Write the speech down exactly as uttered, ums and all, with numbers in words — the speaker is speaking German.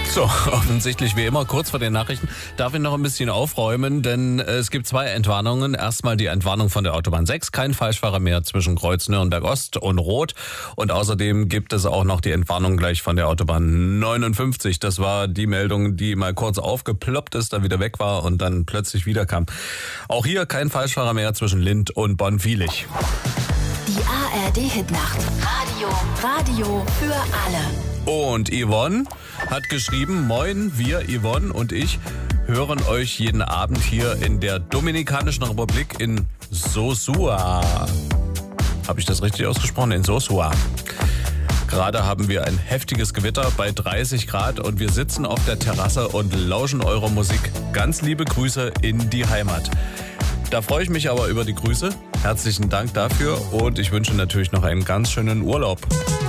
So, offensichtlich wie immer, kurz vor den Nachrichten darf ich noch ein bisschen aufräumen, denn es gibt zwei Entwarnungen. Erstmal die Entwarnung von der Autobahn sechs, kein Falschfahrer mehr zwischen Kreuz Nürnberg Ost und Rot. Und außerdem gibt es auch noch die Entwarnung gleich von der Autobahn neunundfünfzig. Das war die Meldung, die mal kurz aufgeploppt ist, dann wieder weg war und dann plötzlich wieder kam. Auch hier kein Falschfahrer mehr zwischen Lind und Bonn-Viehlich. Die A R D-Hitnacht. Radio, Radio für alle. Und Yvonne hat geschrieben, moin, wir, Yvonne und ich, hören euch jeden Abend hier in der Dominikanischen Republik in Sosua. Habe ich das richtig ausgesprochen? In Sosua. Gerade haben wir ein heftiges Gewitter bei dreißig Grad und wir sitzen auf der Terrasse und lauschen eurer Musik. Ganz liebe Grüße in die Heimat. Da freue ich mich aber über die Grüße. Herzlichen Dank dafür und ich wünsche natürlich noch einen ganz schönen Urlaub.